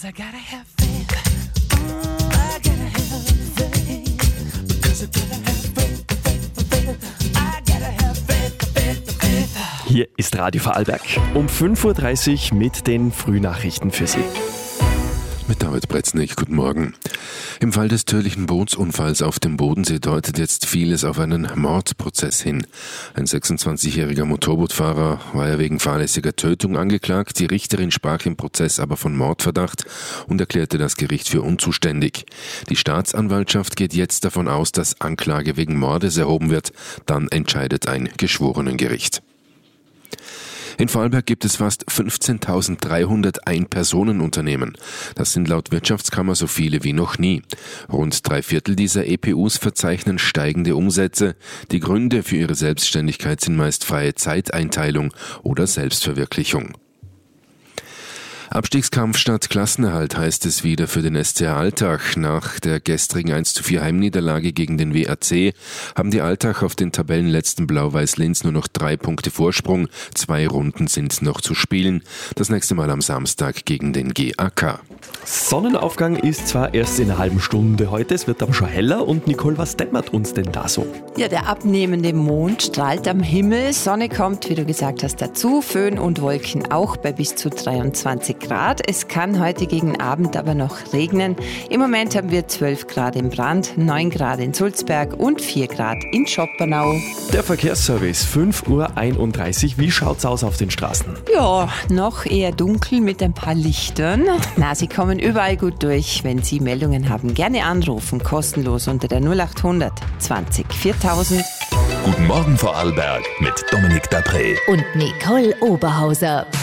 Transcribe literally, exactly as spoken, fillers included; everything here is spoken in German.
'cause I gotta have faith. I gotta have faith, because I gotta have faith, faith, faith. I gotta have faith, faith, faith. Hier ist Radio Vorarlberg um fünf Uhr dreißig mit den Frühnachrichten für Sie. Mit David Bretznig, guten Morgen. Im Fall des tödlichen Bootsunfalls auf dem Bodensee deutet jetzt vieles auf einen Mordprozess hin. Ein sechsundzwanzigjähriger Motorbootfahrer war ja wegen fahrlässiger Tötung angeklagt. Die Richterin sprach im Prozess aber von Mordverdacht und erklärte das Gericht für unzuständig. Die Staatsanwaltschaft geht jetzt davon aus, dass Anklage wegen Mordes erhoben wird. Dann entscheidet ein Geschworenengericht. In Vorarlberg gibt es fast fünfzehntausenddreihundert Ein-Personen-Unternehmen. Das sind laut Wirtschaftskammer so viele wie noch nie. Rund drei Viertel dieser E P Us verzeichnen steigende Umsätze. Die Gründe für ihre Selbstständigkeit sind meist freie Zeiteinteilung oder Selbstverwirklichung. Abstiegskampf statt Klassenerhalt heißt es wieder für den S C A Altach. Nach der gestrigen eins zu vier Heimniederlage gegen den W A C haben die Altach auf den Tabellenletzten Blau-Weiß-Linz nur noch drei Punkte Vorsprung. Zwei Runden sind noch zu spielen. Das nächste Mal am Samstag gegen den G A K. Sonnenaufgang ist zwar erst in einer halben Stunde heute, es wird aber schon heller. Und Nicole, was dämmert uns denn da so? Ja, der abnehmende Mond strahlt am Himmel, Sonne kommt, wie du gesagt hast, dazu, Föhn und Wolken auch bei bis zu dreiundzwanzig Grad. Es kann heute gegen Abend aber noch regnen. Im Moment haben wir zwölf Grad in Brand, neun Grad in Sulzberg und vier Grad in Schoppernau. Der Verkehrsservice, fünf Uhr einunddreißig. Wie schaut's aus auf den Straßen? Ja, noch eher dunkel mit ein paar Lichtern. Na, sie kommen überall gut durch. Wenn Sie Meldungen haben, gerne anrufen, kostenlos unter der null acht hundert zwanzig viertausend. Guten Morgen Vorarlberg mit Dominik Dapré und Nicole Oberhauser.